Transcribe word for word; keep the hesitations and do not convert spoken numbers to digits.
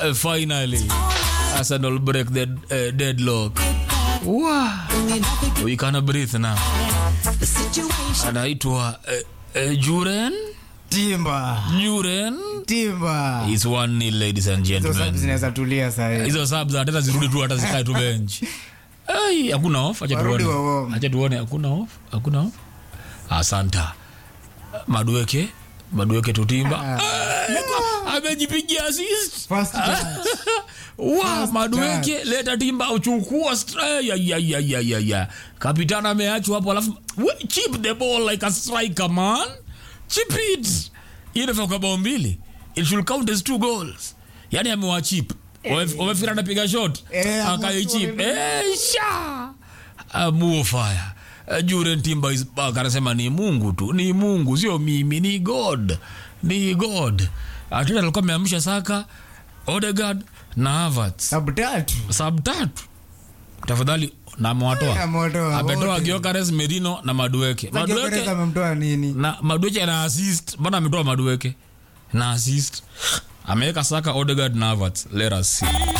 uh, finally Arsenal break the uh, deadlock. Wow. We can breathe now. Anaitwa uh, uh, Juren Timba. Juren Timba. It's one nil, ladies and gentlemen. Hizo subs zinaweza tulia sasa. Hizo subs hata zirudi tu hata zikae tu bench. Ai, hakuna off, acha tuone. Acha tuone hakuna off, hakuna off. Asanta. Madueke, Madueke tutimba. Amejipigia assist. First chance. Wow, Madueke leta timba uchukua strike. Ya ya ya ya ya ya. Kapitana ameachwa hapo alafu chip the ball like a striker, man. Chip it. Ile kwa bao mbili. It should count as two goals. Yaani amewa chip. Wamefira anapiga shot. Akaichip. Eh, sha. Abu fire. Juren Timba is back. Anasema ni Mungu tu. Ni Mungu, sio mimi, ni God. Ni God. Atenda alikuwa ameamsha Saka, Odegaard na Havertz. Sub tatu. Sub tatu. Tafadhali na mwatoa. Ametoa Gyökeres, Merino na Madueke. Madueke amemtoa nini? Na Madueke ana assist. Mbona ametoa Madueke? Na assist. Ameweka Saka, Odegaard na Havertz. Let us see.